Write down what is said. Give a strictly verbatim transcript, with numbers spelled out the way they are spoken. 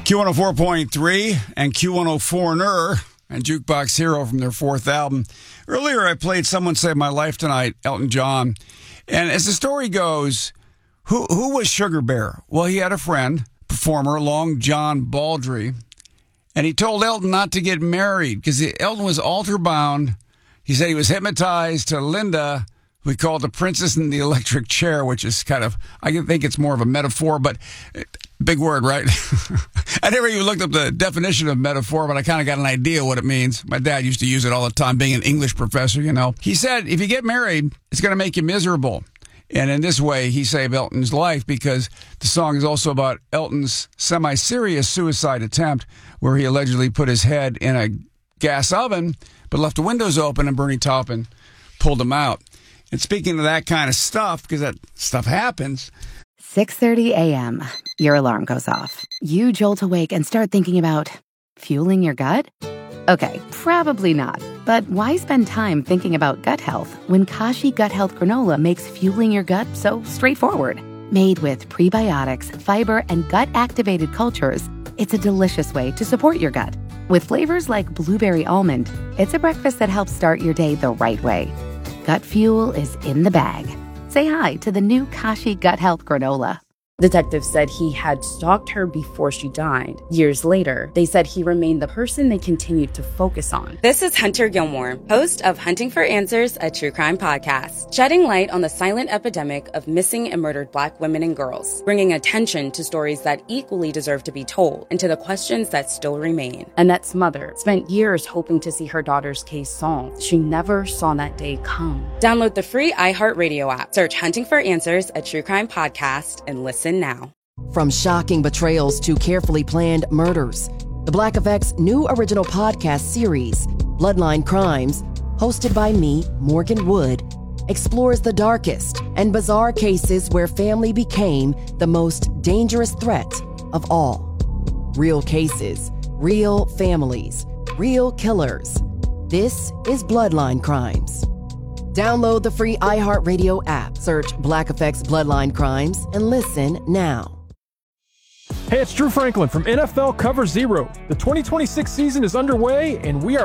Q one oh four point three and Q one oh four ner and Jukebox Hero from their fourth album. Earlier, I played Someone Saved My Life Tonight, Elton John. And as the story goes, who who was Sugar Bear? Well, he had a friend, performer, Long John Baldry, and he told Elton not to get married because Elton was altar-bound. He said he was hypnotized to Linda, who he called the Princess in the Electric Chair, which is kind of, I think it's more of a metaphor, but big word, right? I never even looked up the definition of metaphor, but I kind of got an idea what it means. My dad used to use it all the time, being an English professor, you know. He said, if you get married, it's going to make you miserable. And in this way, he saved Elton's life because the song is also about Elton's semi-serious suicide attempt where he allegedly put his head in a gas oven but left the windows open and Bernie Taupin pulled him out. And speaking of that kind of stuff, because that stuff happens... six thirty a.m. Your alarm goes off. You jolt awake and start thinking about fueling your gut? Okay, probably not. But why spend time thinking about gut health when Kashi Gut Health Granola makes fueling your gut so straightforward? Made with prebiotics, fiber, and gut-activated cultures, it's a delicious way to support your gut. With flavors like blueberry almond, it's a breakfast that helps start your day the right way. Gut fuel is in the bag. Say hi to the new Kashi Gut Health Granola. Detectives said he had stalked her before she died. Years later, they said he remained the person they continued to focus on. This is Hunter Gilmore, host of Hunting for Answers, a true crime podcast, shedding light on the silent epidemic of missing and murdered Black women and girls, bringing attention to stories that equally deserve to be told and to the questions that still remain. Annette's mother spent years hoping to see her daughter's case solved. She never saw that day come. Download the free iHeartRadio app, search Hunting for Answers, a true crime podcast, and listen now. From shocking betrayals to carefully planned murders, the Black Effect's new original podcast series, Bloodline Crimes, hosted by me, Morgan Wood, explores the darkest and bizarre cases where family became the most dangerous threat of all. Real cases, real families, real killers. This is Bloodline Crimes. Download the free iHeartRadio app, search Black Effect's Bloodline Crimes, and listen now. Hey, it's Drew Franklin from N F L Cover Zero. The twenty twenty-six season is underway, and we are